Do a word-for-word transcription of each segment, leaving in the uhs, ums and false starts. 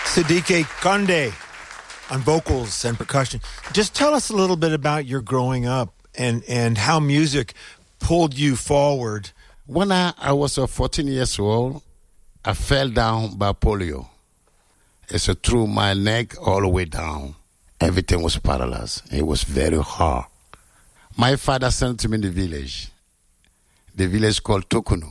Siddique Konde on vocals and percussion. Just tell us a little bit about your growing up and, and how music pulled you forward. When I, I was uh, fourteen years old, I fell down by polio. It's uh, through my neck all the way down. Everything was paralyzed. It was very hard. My father sent me in the village. The village called Tokunu.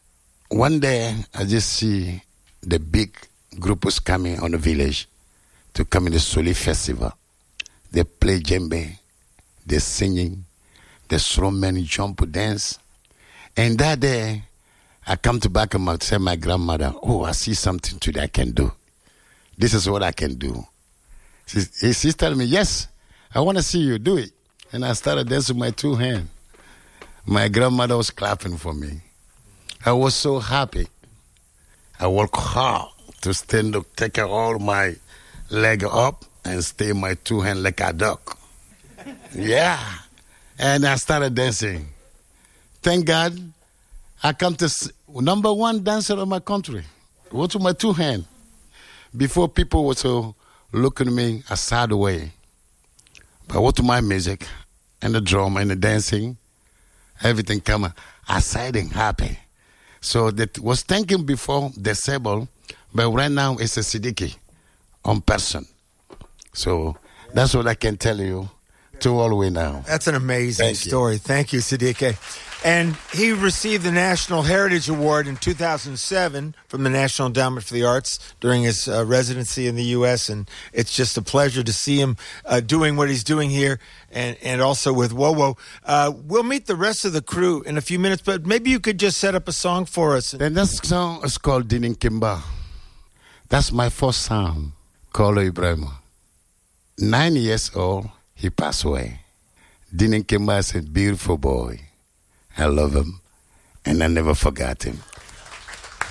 One day, I just see the big group was coming on the village to come in the Soli festival. They play djembe, they singing, they strongmen jump dance. And that day, I come to back and tell my grandmother, oh, I see something today I can do. This is what I can do. She, she's telling me, yes, I want to see you do it. And I started dancing with my two hands. My grandmother was clapping for me. I was so happy. I worked hard to stand up, take all my leg up and stay my two hands like a duck. Yeah. And I started dancing. Thank God, I come to s- number one dancer of my country. With my two hands. Before people were to look at me a sad way. But with my music and the drum and the dancing, everything come aside and happy. So that was thinking before disabled, but right now it's a Siddique on person. So that's what I can tell you to all the way now. That's an amazing Thank story. you. Thank you, Siddique. And he received the National Heritage Award in two thousand seven from the National Endowment for the Arts during his uh, residency in the U S, and it's just a pleasure to see him uh, doing what he's doing here and, and also with WoWo. Uh, we'll meet the rest of the crew in a few minutes, but maybe you could just set up a song for us. The next song is called Dinin Kimba. That's my first song, called Ibrahim. Nine years old, he passed away. Dinin Kimba is a beautiful boy. I love him, and I never forgot him.